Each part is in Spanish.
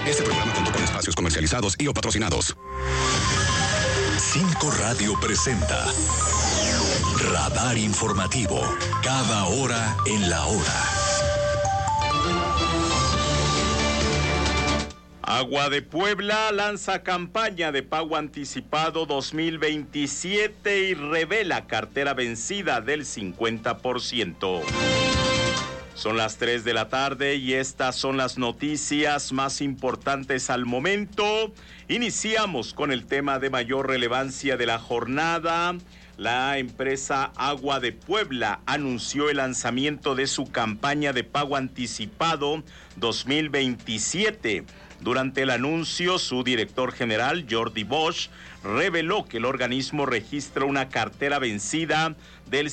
Este programa contó con espacios comercializados y o patrocinados. 5 Radio presenta Radar Informativo. Cada hora en la hora. Agua de Puebla lanza campaña de pago anticipado 2027 y revela cartera vencida del 50%. Son las 3 de la tarde y estas son las noticias más importantes al momento. Iniciamos con el tema de mayor relevancia de la jornada. La empresa Agua de Puebla anunció el lanzamiento de su campaña de pago anticipado 2027. Durante el anuncio, su director general, Jordi Bosch, reveló que el organismo registra una cartera vencida del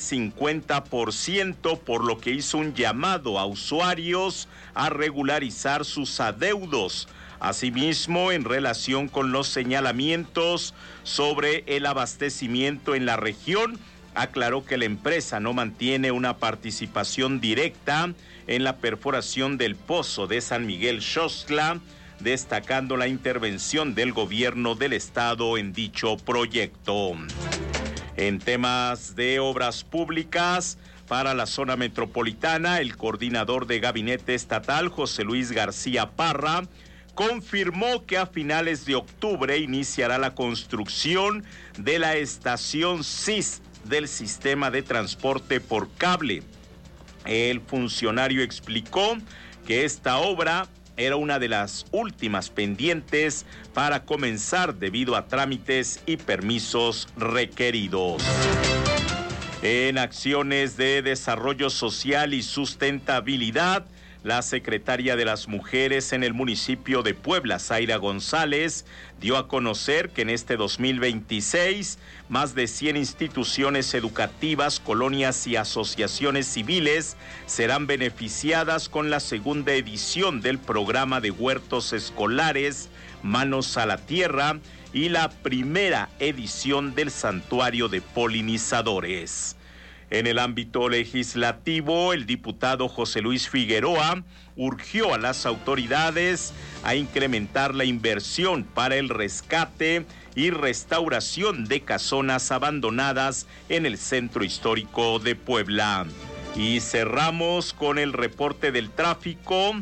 50%, por lo que hizo un llamado a usuarios a regularizar sus adeudos. Asimismo, en relación con los señalamientos sobre el abastecimiento en la región, aclaró que la empresa no mantiene una participación directa en la perforación del pozo de San Miguel Xoxtla, destacando la intervención del gobierno del estado en dicho proyecto. En temas de obras públicas para la zona metropolitana, el coordinador de gabinete estatal, José Luis García Parra, confirmó que a finales de octubre iniciará la construcción de la estación SIS del sistema de transporte por cable. El funcionario explicó que esta obra era una de las últimas pendientes para comenzar debido a trámites y permisos requeridos. En acciones de desarrollo social y sustentabilidad, la secretaria de las Mujeres en el municipio de Puebla, Zaira González, dio a conocer que en este 2026, más de 100 instituciones educativas, colonias y asociaciones civiles serán beneficiadas con la segunda edición del programa de huertos escolares Manos a la Tierra y la primera edición del Santuario de Polinizadores. En el ámbito legislativo, el diputado José Luis Figueroa urgió a las autoridades a incrementar la inversión para el rescate y restauración de casonas abandonadas en el centro histórico de Puebla. Y cerramos con el reporte del tráfico.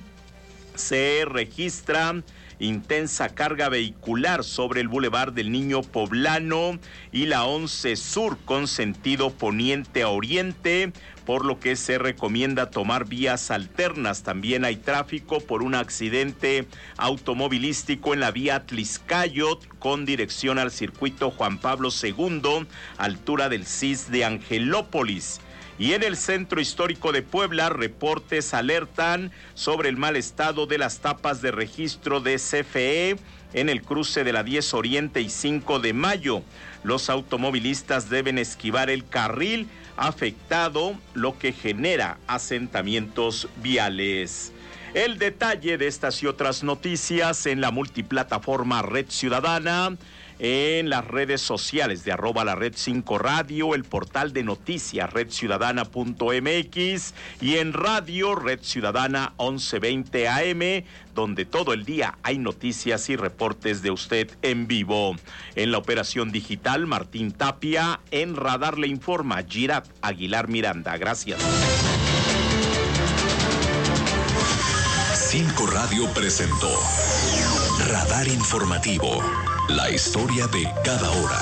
Se registra intensa carga vehicular sobre el Boulevard del Niño Poblano y la 11 Sur con sentido poniente a oriente, por lo que se recomienda tomar vías alternas. También hay tráfico por un accidente automovilístico en la vía Atlixcayot con dirección al circuito Juan Pablo II, altura del CIS de Angelópolis. Y en el centro histórico de Puebla, reportes alertan sobre el mal estado de las tapas de registro de CFE en el cruce de la 10 Oriente y 5 de Mayo. Los automovilistas deben esquivar el carril afectado, lo que genera asentamientos viales. El detalle de estas y otras noticias en la multiplataforma Red Ciudadana, en las redes sociales de @lared5 radio, el portal de noticias redciudadana.mx y en radio Red Ciudadana 1120 AM, donde todo el día hay noticias y reportes de usted en vivo. En la operación digital, Martín Tapia. En Radar le informa Girat Aguilar Miranda. Gracias. 5 Radio presentó Radar Informativo. La historia de cada hora.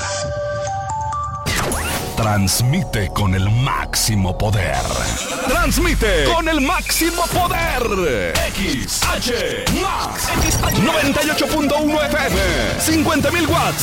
Transmite con el máximo poder. Transmite con el máximo poder. XH Max 98.1 FM. 50,000 watts.